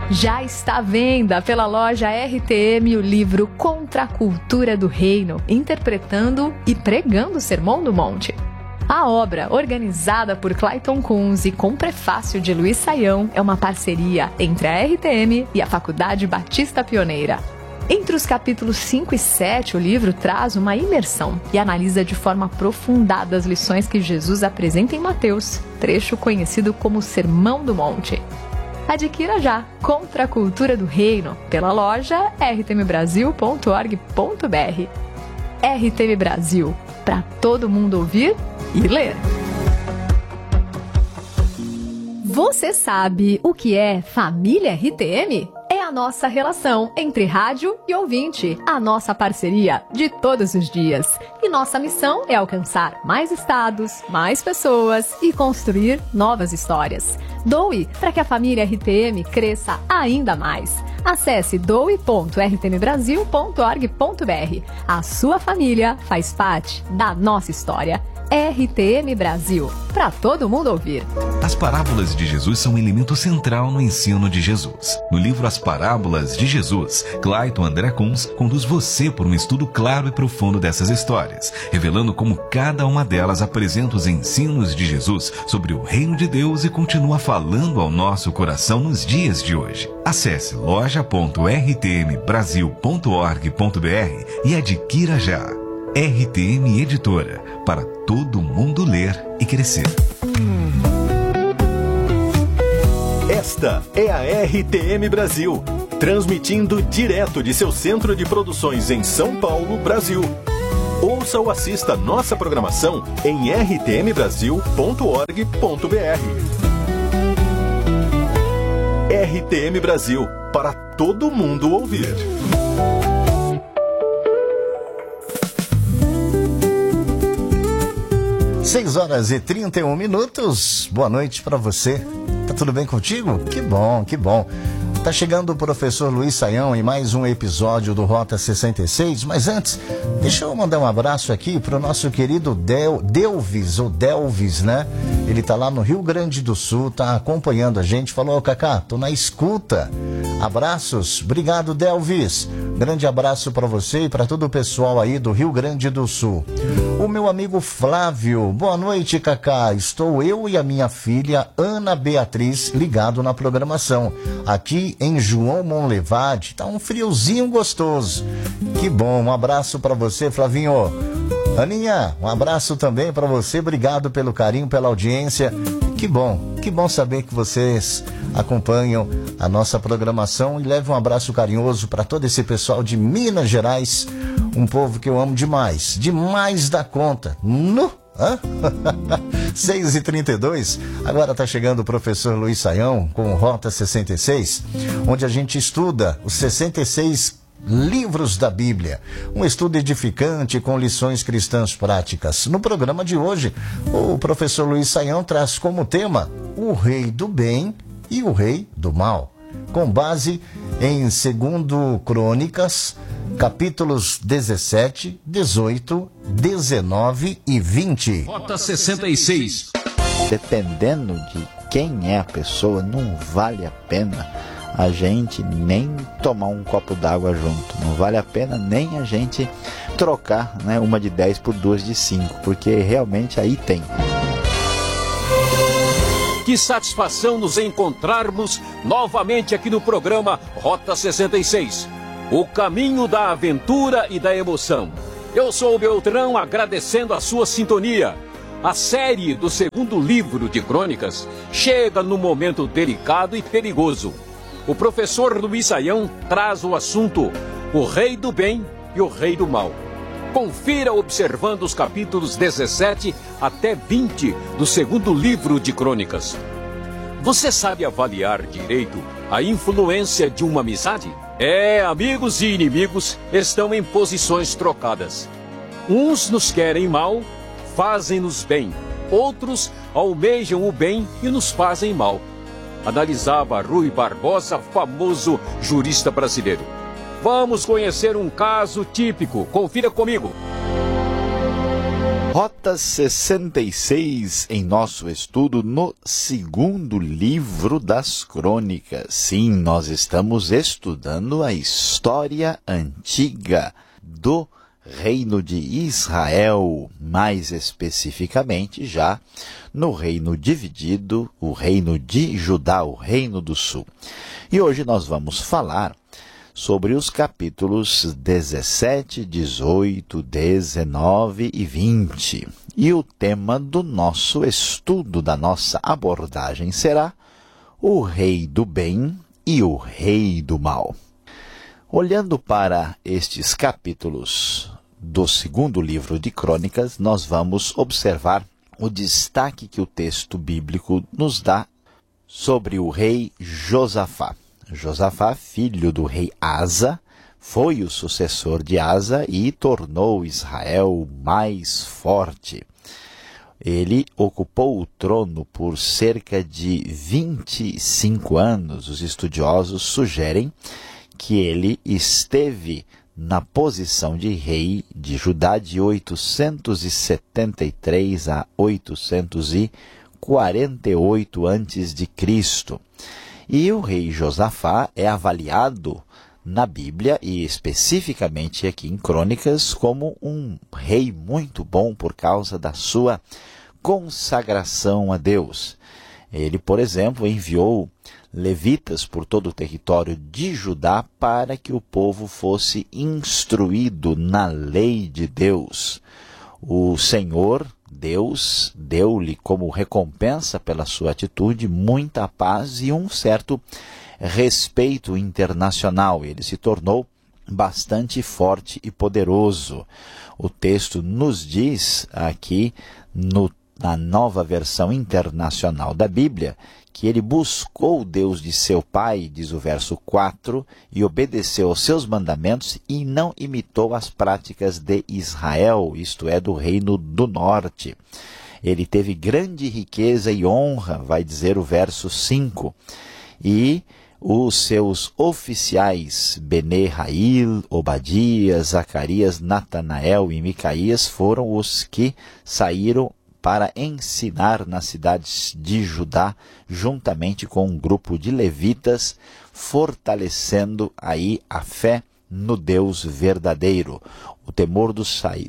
Já está à venda pela loja RTM o livro Contra a Cultura do Reino, interpretando e pregando o Sermão do Monte. A obra, organizada por Clayton Kunz e com prefácio de Luiz Saião, é uma parceria entre a RTM e a Faculdade Batista Pioneira. Entre os capítulos 5 e 7, o livro traz uma imersão e analisa de forma aprofundada as lições que Jesus apresenta em Mateus, trecho conhecido como Sermão do Monte. Adquira já Contra a Cultura do Reino pela loja rtmbrasil.org.br. RTM Brasil, para todo mundo ouvir e ler. Você sabe o que é família RTM? É a nossa relação entre rádio e ouvinte, a nossa parceria de todos os dias. E nossa missão é alcançar mais estados, mais pessoas e construir novas histórias. Doe para que a família RTM cresça ainda mais. Acesse doe.rtmbrasil.org.br. A sua família faz parte da nossa história. RTM Brasil, para todo mundo ouvir. As parábolas de Jesus são um elemento central no ensino de Jesus. No livro As Parábolas de Jesus, Clayton André Kunz conduz você por um estudo claro e profundo dessas histórias, revelando como cada uma delas apresenta os ensinos de Jesus sobre o reino de Deus e continua falando ao nosso coração nos dias de hoje. Acesse loja.rtmbrasil.org.br e adquira já. RTM Editora, para todo mundo ler e crescer. Esta é a RTM Brasil, transmitindo direto de seu centro de produções em São Paulo, Brasil. Ouça ou assista nossa programação em rtmbrasil.org.br. RTM Brasil, para todo mundo ouvir. 6 horas e 31 minutos. Boa noite para você. Tá tudo bem contigo? Que bom, que bom. Tá chegando o professor Luiz Saião em mais um episódio do Rota 66, mas antes, deixa eu mandar um abraço aqui pro nosso querido Delvis, né? Ele tá lá no Rio Grande do Sul, tá acompanhando a gente, falou: Cacá, tô na escuta. Abraços, obrigado Delvis. Grande abraço para você e para todo o pessoal aí do Rio Grande do Sul. O meu amigo Flávio, boa noite, Cacá. Estou eu e a minha filha Ana Beatriz ligado na programação. Aqui em João Monlevade, tá um friozinho gostoso. Que bom, um abraço para você, Flavinho. Aninha, um abraço também para você. Obrigado pelo carinho, pela audiência. Que bom saber que vocês acompanham a nossa programação e levam um abraço carinhoso para todo esse pessoal de Minas Gerais, um povo que eu amo demais da conta. 6h32, agora está chegando o professor Luiz Saião com o Rota 66, onde a gente estuda os 66 livros da Bíblia, um estudo edificante com lições cristãs práticas. No programa de hoje, o professor Luiz Saião traz como tema o rei do bem e o rei do mal, com base em 2 Crônicas, capítulos 17, 18, 19 e 20. Rota 66. Dependendo de quem é a pessoa, não vale a pena a gente nem tomar um copo d'água junto. Não vale a pena nem a gente trocar, né, uma de 10 por 2 de 5, porque realmente aí tem. Que satisfação nos encontrarmos novamente aqui no programa Rota 66. O caminho da aventura e da emoção. Eu sou o Beltrão, agradecendo a sua sintonia. A série do 2º livro de Crônicas chega num momento delicado e perigoso. O professor Luiz Saião traz o assunto o rei do bem e o rei do mal. Confira observando os capítulos 17 até 20 do 2º livro de Crônicas. Você sabe avaliar direito a influência de uma amizade? Amigos e inimigos estão em posições trocadas. Uns nos querem mal, fazem-nos bem. Outros almejam o bem e nos fazem mal. Analisava Rui Barbosa, famoso jurista brasileiro. Vamos conhecer um caso típico. Confira comigo. Rota 66 em nosso estudo no segundo livro das Crônicas. Sim, nós estamos estudando a história antiga do reino de Israel, mais especificamente já no reino dividido, o reino de Judá, o reino do sul. E hoje nós vamos falar sobre os capítulos 17, 18, 19 e 20. E o tema do nosso estudo, da nossa abordagem, será o rei do bem e o rei do mal. Olhando para estes capítulos do segundo livro de Crônicas, nós vamos observar o destaque que o texto bíblico nos dá sobre o rei Josafá. Josafá, filho do rei Asa, foi o sucessor de Asa e tornou Israel mais forte. Ele ocupou o trono por cerca de 25 anos. Os estudiosos sugerem que ele esteve na posição de rei de Judá de 873 a 848 a.C. E o rei Josafá é avaliado na Bíblia, e especificamente aqui em Crônicas, como um rei muito bom por causa da sua consagração a Deus. Ele, por exemplo, enviou levitas por todo o território de Judá para que o povo fosse instruído na lei de Deus. O Senhor, Deus, deu-lhe como recompensa pela sua atitude muita paz e um certo respeito internacional. Ele se tornou bastante forte e poderoso. O texto nos diz aqui, na nova versão internacional da Bíblia, que ele buscou o Deus de seu pai, diz o verso 4, e obedeceu aos seus mandamentos e não imitou as práticas de Israel, isto é, do reino do norte. Ele teve grande riqueza e honra, vai dizer o verso 5, e os seus oficiais, Bené-Rail, Obadias, Zacarias, Natanael e Micaías, foram os que saíram para ensinar nas cidades de Judá, juntamente com um grupo de levitas, fortalecendo aí a fé no Deus verdadeiro. O temor do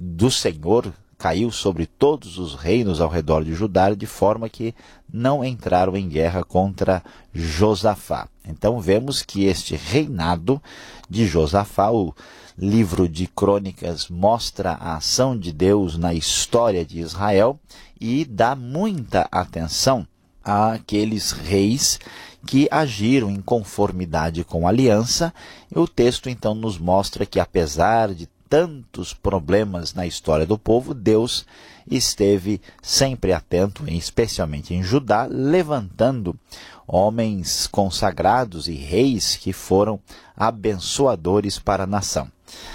Senhor caiu sobre todos os reinos ao redor de Judá, de forma que não entraram em guerra contra Josafá. Então vemos que este reinado de Josafá, o livro de Crônicas, mostra a ação de Deus na história de Israel e dá muita atenção àqueles reis que agiram em conformidade com a aliança. E o texto então nos mostra que, apesar de tantos problemas na história do povo, Deus esteve sempre atento, especialmente em Judá, levantando homens consagrados e reis que foram abençoadores para a nação.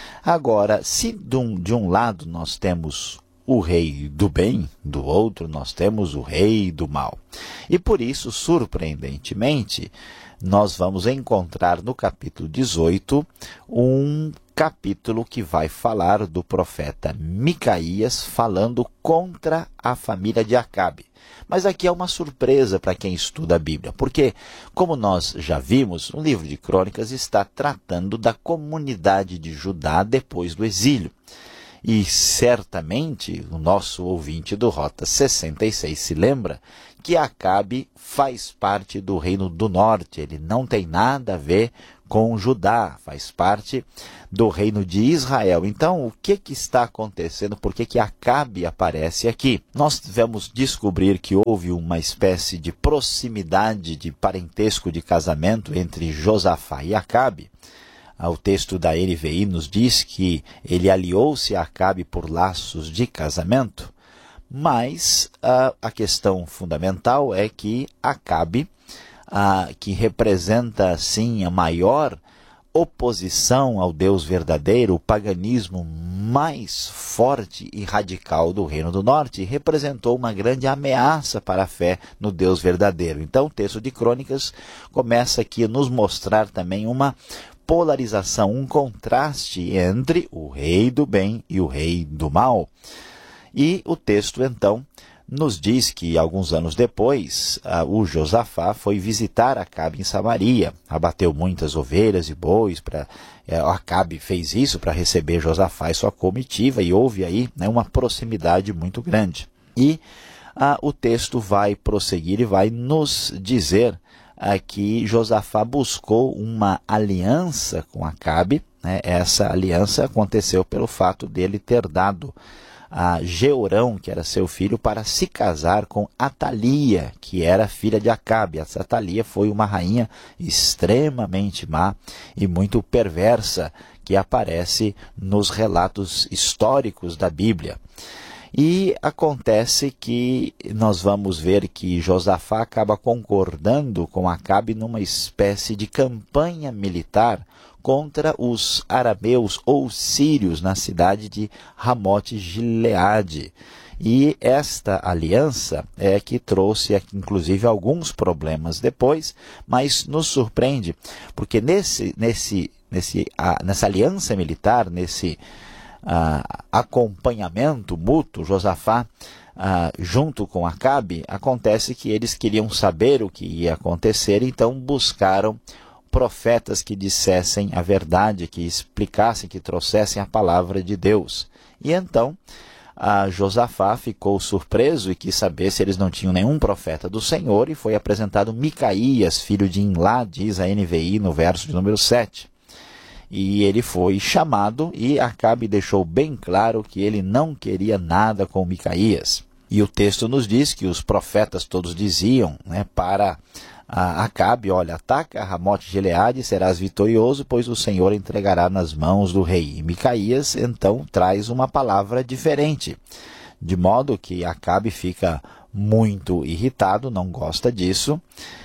Agora, se de um lado nós temos o rei do bem, do outro nós temos o rei do mal. E por isso, surpreendentemente, nós vamos encontrar no capítulo 18 um capítulo que vai falar do profeta Micaías falando contra a família de Acabe. Mas aqui é uma surpresa para quem estuda a Bíblia, porque, como nós já vimos, o livro de Crônicas está tratando da comunidade de Judá depois do exílio. E certamente o nosso ouvinte do Rota 66 se lembra que Acabe faz parte do reino do norte, ele não tem nada a ver com Judá, faz parte do reino de Israel. Então, o que está acontecendo? Por que Acabe aparece aqui? Nós vamos descobrir que houve uma espécie de proximidade, de parentesco de casamento entre Josafá e Acabe. O texto da NVI nos diz que ele aliou-se a Acabe por laços de casamento, mas a questão fundamental é que Acabe, que representa assim a maior oposição ao Deus verdadeiro, o paganismo mais forte e radical do Reino do Norte, representou uma grande ameaça para a fé no Deus verdadeiro. Então o texto de Crônicas começa aqui a nos mostrar também uma polarização, um contraste entre o rei do bem e o rei do mal. E o texto, então, nos diz que, alguns anos depois, o Josafá foi visitar Acabe em Samaria, abateu muitas ovelhas e bois, Acabe fez isso para receber Josafá e sua comitiva, e houve aí, né, uma proximidade muito grande. E o texto vai prosseguir e vai nos dizer que Josafá buscou uma aliança com Acabe, né? Essa aliança aconteceu pelo fato dele ter dado a Jeorão, que era seu filho, para se casar com Atalia, que era filha de Acabe. Essa Atalia foi uma rainha extremamente má e muito perversa, que aparece nos relatos históricos da Bíblia. E acontece que nós vamos ver que Josafá acaba concordando com Acabe numa espécie de campanha militar contra os arameus ou sírios na cidade de Ramote-Gileade. E essa aliança é que trouxe, inclusive, alguns problemas depois, mas nos surpreende, porque nessa aliança militar, nesse acompanhamento mútuo, Josafá junto com Acabe, acontece que eles queriam saber o que ia acontecer, então buscaram profetas que dissessem a verdade, que explicassem, que trouxessem a palavra de Deus. E então Josafá ficou surpreso e quis saber se eles não tinham nenhum profeta do Senhor, e foi apresentado Micaías, filho de Imlá, diz a NVI no verso de número 7. E ele foi chamado, e Acabe deixou bem claro que ele não queria nada com Micaías. E o texto nos diz que os profetas todos diziam, né, para Acabe: olha, ataca Ramote-Gileade, serás vitorioso, pois o Senhor entregará nas mãos do rei. E Micaías então traz uma palavra diferente, de modo que Acabe fica muito irritado, não gosta disso,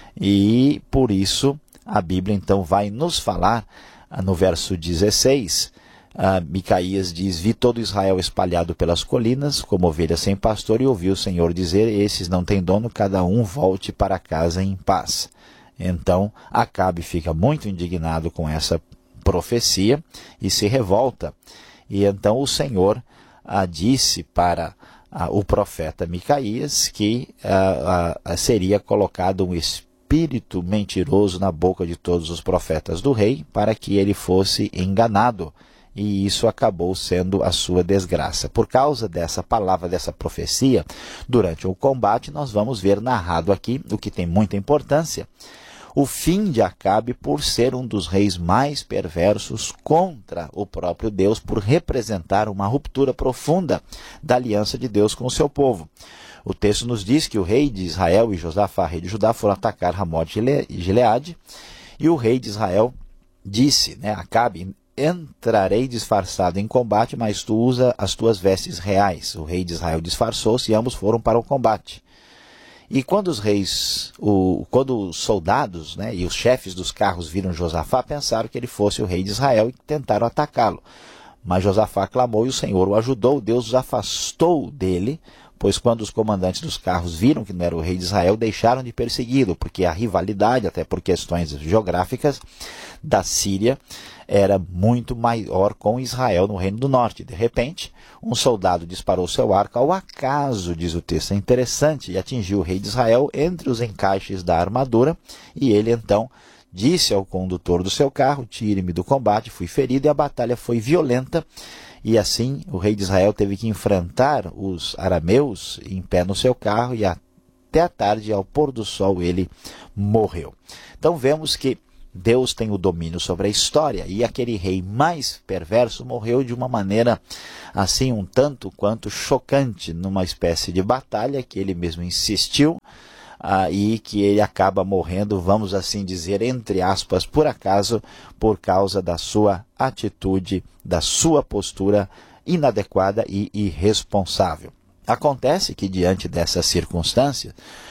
e por isso a Bíblia então vai nos falar no verso 16, Micaías diz: vi todo Israel espalhado pelas colinas, como ovelhas sem pastor, e ouvi o Senhor dizer: esses não têm dono, cada um volte para casa em paz. Então Acabe fica muito indignado com essa profecia e se revolta. E então o Senhor disse para o profeta Micaías que seria colocado um espírito mentiroso na boca de todos os profetas do rei, para que ele fosse enganado. E isso acabou sendo a sua desgraça. Por causa dessa palavra, dessa profecia, durante o combate, nós vamos ver narrado aqui, o que tem muita importância, o fim de Acabe por ser um dos reis mais perversos contra o próprio Deus, por representar uma ruptura profunda da aliança de Deus com o seu povo. O texto nos diz que o rei de Israel e Josafá, rei de Judá, foram atacar Ramote-Gileade, e o rei de Israel disse, né, Acabe: entrarei disfarçado em combate, mas tu usa as tuas vestes reais. O rei de Israel disfarçou-se e ambos foram para o combate. E quando os soldados, né, e os chefes dos carros viram Josafá, pensaram que ele fosse o rei de Israel e tentaram atacá-lo. Mas Josafá clamou e o Senhor o ajudou. Deus os afastou dele, pois quando os comandantes dos carros viram que não era o rei de Israel, deixaram de persegui-lo, porque a rivalidade, até por questões geográficas, da Síria era muito maior com Israel no Reino do Norte. De repente, um soldado disparou seu arco ao acaso, diz o texto, é interessante, e atingiu o rei de Israel entre os encaixes da armadura, e ele então disse ao condutor do seu carro: tire-me do combate, fui ferido, e a batalha foi violenta. E assim o rei de Israel teve que enfrentar os arameus em pé no seu carro, e até a tarde, ao pôr do sol, ele morreu. Então vemos que Deus tem o domínio sobre a história, e aquele rei mais perverso morreu de uma maneira assim um tanto quanto chocante, numa espécie de batalha que ele mesmo insistiu, e que ele acaba morrendo, vamos assim dizer, entre aspas, por acaso, por causa da sua atitude, da sua postura inadequada e irresponsável. Acontece que, diante dessas circunstâncias,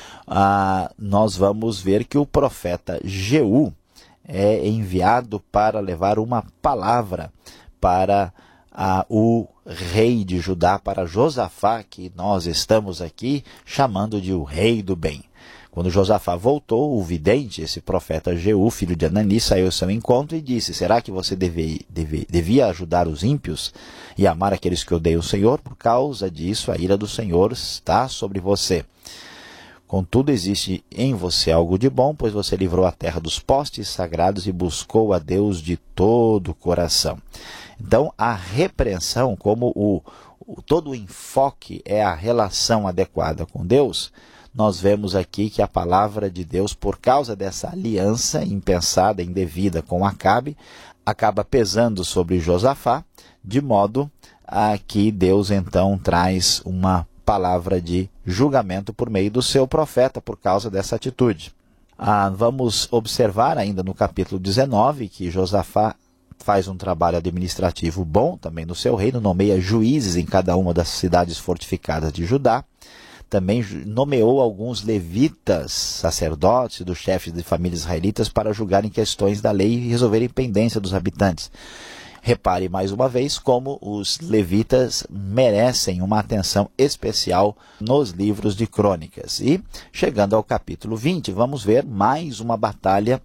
nós vamos ver que o profeta Jeú é enviado para levar uma palavra para o rei de Judá, para Josafá, que nós estamos aqui chamando de o rei do bem. Quando Josafá voltou, o vidente, esse profeta Jeú, filho de Anani, saiu ao seu encontro e disse: será que você devia ajudar os ímpios e amar aqueles que odeiam o Senhor? Por causa disso, a ira do Senhor está sobre você. Contudo, existe em você algo de bom, pois você livrou a terra dos postes sagrados e buscou a Deus de todo o coração. Então, a repreensão, como todo o enfoque é a relação adequada com Deus, nós vemos aqui que a palavra de Deus, por causa dessa aliança impensada, indevida com Acabe, acaba pesando sobre Josafá, de modo a que Deus então traz uma palavra de julgamento por meio do seu profeta por causa dessa atitude. Vamos observar ainda no capítulo 19 que Josafá faz um trabalho administrativo bom também no seu reino, nomeia juízes em cada uma das cidades fortificadas de Judá, também nomeou alguns levitas, sacerdotes e dos chefes de famílias israelitas para julgarem questões da lei e resolverem pendência dos habitantes. Repare mais uma vez como os levitas merecem uma atenção especial nos livros de crônicas. E, chegando ao capítulo 20, vamos ver mais uma batalha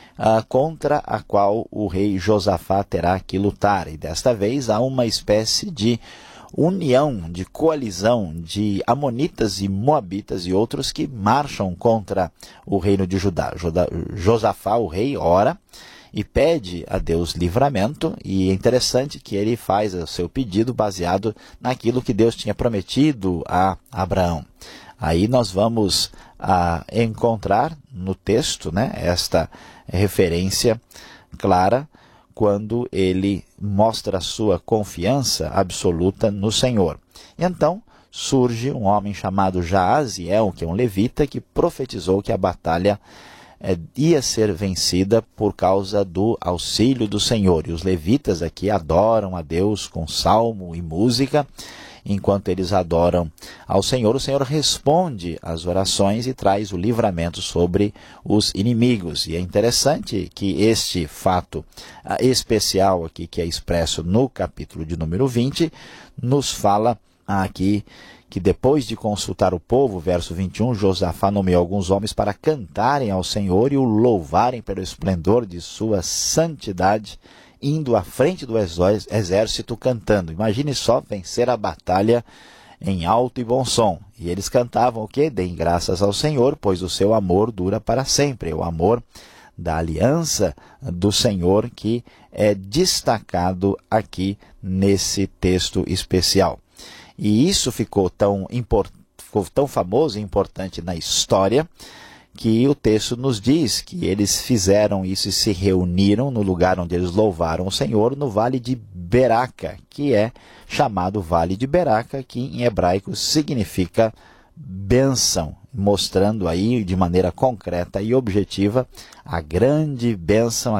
contra a qual o rei Josafá terá que lutar. E desta vez há uma espécie de união, de coalizão de amonitas e moabitas e outros que marcham contra o reino de Judá. Josafá, o rei, ora e pede a Deus livramento, e é interessante que ele faz o seu pedido baseado naquilo que Deus tinha prometido a Abraão. Aí nós vamos encontrar no texto, né, esta referência clara quando ele mostra a sua confiança absoluta no Senhor. E então surge um homem chamado Jaaziel, que é um levita, que profetizou que a batalha ia ser vencida por causa do auxílio do Senhor. E os levitas aqui adoram a Deus com salmo e música. Enquanto eles adoram ao Senhor, o Senhor responde às orações e traz o livramento sobre os inimigos. E é interessante que este fato especial aqui, que é expresso no capítulo de número 20, nos fala aqui que depois de consultar o povo, verso 21, Josafá nomeou alguns homens para cantarem ao Senhor e o louvarem pelo esplendor de sua santidade, indo à frente do exército cantando. Imagine só vencer a batalha em alto e bom som. E eles cantavam o quê? Deem graças ao Senhor, pois o seu amor dura para sempre. O amor da aliança do Senhor que é destacado aqui nesse texto especial. E isso ficou tão famoso e importante na história que o texto nos diz que eles fizeram isso e se reuniram no lugar onde eles louvaram o Senhor, no Vale de Beraca, que é chamado Vale de Beraca, que em hebraico significa bênção, mostrando aí de maneira concreta e objetiva a grande bênção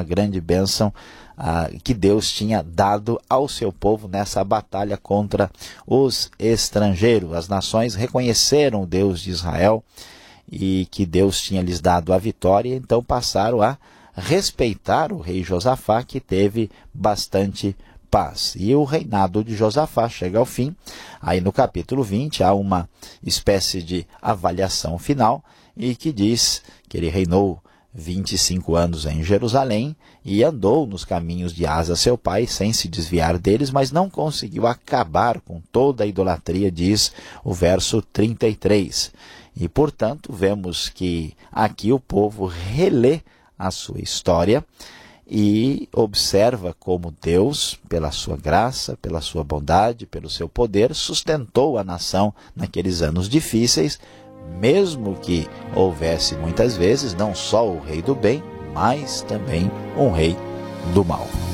que Deus tinha dado ao seu povo nessa batalha contra os estrangeiros. As nações reconheceram o Deus de Israel e que Deus tinha lhes dado a vitória, então passaram a respeitar o rei Josafá, que teve bastante paz. E o reinado de Josafá chega ao fim. Aí no capítulo 20 há uma espécie de avaliação final e que diz que ele reinou 25 anos em Jerusalém e andou nos caminhos de Asa, seu pai, sem se desviar deles, mas não conseguiu acabar com toda a idolatria, diz o verso 33. E, portanto, vemos que aqui o povo relê a sua história e observa como Deus, pela sua graça, pela sua bondade, pelo seu poder, sustentou a nação naqueles anos difíceis, mesmo que houvesse muitas vezes não só o rei do bem, mas também um rei do mal.